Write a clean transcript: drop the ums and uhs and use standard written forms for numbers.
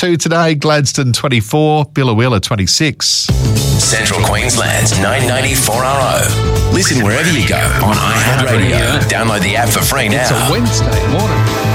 2 today, Gladstone 24, Billawheeler 26. Central Queensland's 990-4RO. Listen wherever you go on iHeartRadio. Download the app for free now. It's a Wednesday morning.